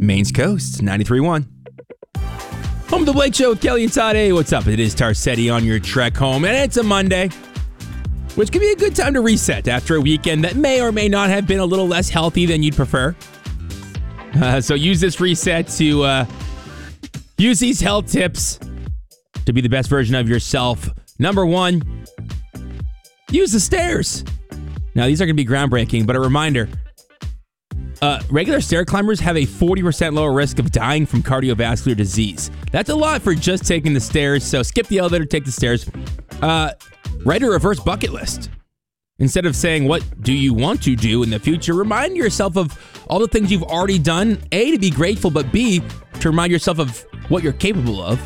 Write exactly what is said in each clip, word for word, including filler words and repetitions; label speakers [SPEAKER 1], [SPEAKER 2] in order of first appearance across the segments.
[SPEAKER 1] Maine's Coast, ninety-three point one. Home of the Blake Show with Kelly and Todd. Hey, what's up? It is Tarcetti on your trek home, and it's a Monday, which can be a good time to reset after a weekend that may or may not have been a little less healthy than you'd prefer. Uh, so use this reset to uh, use these health tips to be the best version of yourself. Number one, use the stairs. Now, these are going to be groundbreaking, but a reminder, uh, regular stair climbers have a forty percent lower risk of dying from cardiovascular disease. That's a lot for just taking the stairs, so skip the elevator, take the stairs. Uh, write a reverse bucket list. Instead of saying, what do you want to do in the future, remind yourself of all the things you've already done, A, to be grateful, but B, to remind yourself of what you're capable of.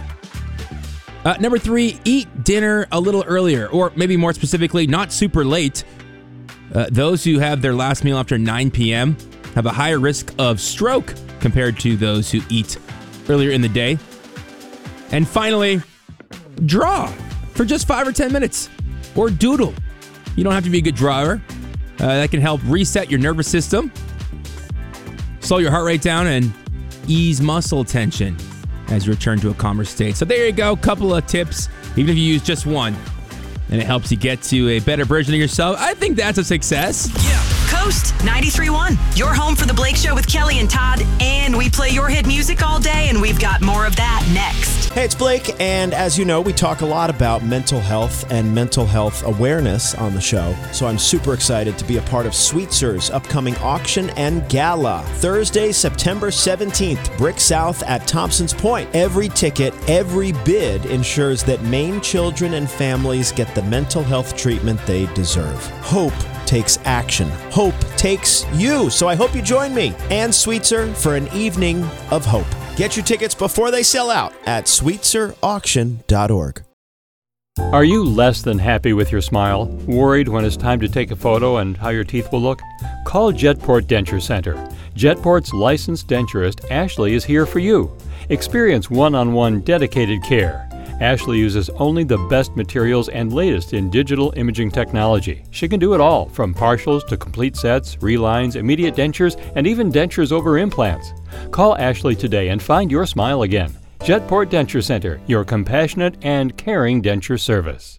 [SPEAKER 1] Uh, number three, eat dinner a little earlier, or maybe more specifically, not super late. Uh, those who have their last meal after nine p.m. have a higher risk of stroke compared to those who eat earlier in the day. And finally, draw for just five or ten minutes, or doodle. You don't have to be a good drawer. Uh, that can help reset your nervous system, slow your heart rate down, and ease muscle tension as you return to a calmer state. So there you go, couple of tips. Even if you use just one, and it helps you get to a better version of yourself, I think that's a success.
[SPEAKER 2] Yeah. Coast ninety-three point one, your home for the Blake Show with Kelly and Todd, and we play your hit music all day, and we've got more of that next.
[SPEAKER 3] Hey, it's Blake, and as you know, we talk a lot about mental health and mental health awareness on the show, so I'm super excited to be a part of Sweetzer's upcoming auction and gala. Thursday, September seventeenth, Brick South at Thompson's Point. Every ticket, every bid ensures that Maine children and families get the mental health treatment they deserve. Hope takes action. Hope takes you. So I hope you join me and Sweetser for an evening of hope. Get your tickets before they sell out at sweetser auction dot org.
[SPEAKER 4] Are you less than happy with your smile? Worried when it's time to take a photo and how your teeth will look? Call Jetport Denture Center. Jetport's licensed denturist, Ashley, is here for you. Experience one-on-one dedicated care. Ashley uses only the best materials and latest in digital imaging technology. She can do it all, from partials to complete sets, relines, immediate dentures, and even dentures over implants. Call Ashley today and find your smile again. Jetport Denture Center, your compassionate and caring denture service.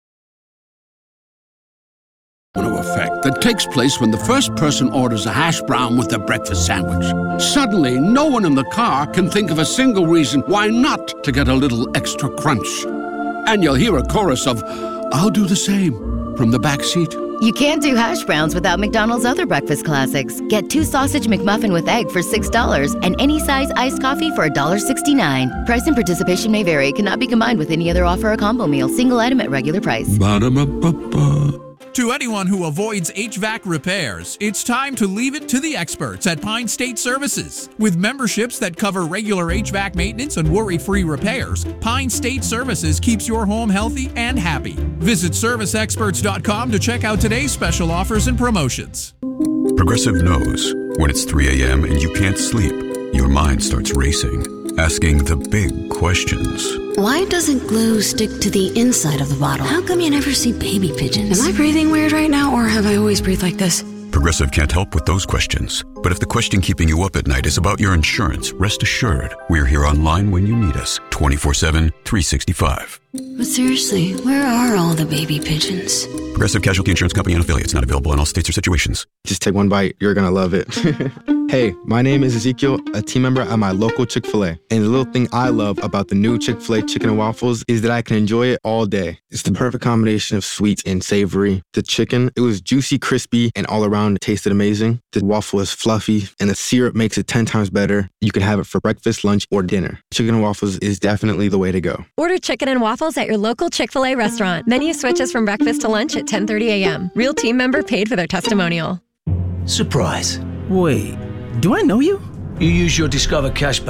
[SPEAKER 5] Effect that takes place when the first person orders a hash brown with their breakfast sandwich. Suddenly, no one in the car can think of a single reason why not to get a little extra crunch. And you'll hear a chorus of, "I'll do the same," from the back seat.
[SPEAKER 6] You can't do hash browns without McDonald's other breakfast classics. Get two sausage McMuffin with egg for six dollars and any size iced coffee for one dollar and sixty-nine cents. Price and participation may vary. Cannot be combined with any other offer or combo meal. Single item at regular price.
[SPEAKER 5] Ba-da-ba-ba-ba.
[SPEAKER 7] To anyone who avoids H V A C repairs, it's time to leave it to the experts at Pine State Services. With memberships that cover regular H V A C maintenance and worry-free repairs, Pine State Services keeps your home healthy and happy. Visit service experts dot com to check out today's special offers and promotions.
[SPEAKER 8] Progressive knows when it's three a.m. and you can't sleep, your mind starts racing, asking the big questions.
[SPEAKER 9] Why doesn't glue stick to the inside of the bottle? How come you never see baby pigeons? Am I breathing weird right now, or have I always breathed like this?
[SPEAKER 8] Progressive can't help with those questions. But if the question keeping you up at night is about your insurance, rest assured, we're here online when you need us, twenty-four seven, three sixty-five.
[SPEAKER 9] But seriously, where are all the baby pigeons?
[SPEAKER 8] Progressive Casualty Insurance Company and affiliates, not available in all states or situations.
[SPEAKER 10] Just take one bite, you're gonna love it. Hey, my name is Ezekiel, a team member at my local Chick-fil-A. And the little thing I love about the new Chick-fil-A chicken and waffles is that I can enjoy it all day. It's the perfect combination of sweet and savory. The chicken, it was juicy, crispy, and all around it tasted amazing. The waffle is fluffy, and the syrup makes it ten times better. You can have it for breakfast, lunch, or dinner. Chicken and waffles is definitely the way to go.
[SPEAKER 11] Order chicken and waffles at your local Chick-fil-A restaurant. Menu switches from breakfast to lunch at ten thirty a.m. Real team member paid for their testimonial.
[SPEAKER 12] Surprise.
[SPEAKER 13] Wait, do I know you?
[SPEAKER 12] You use your Discover Cash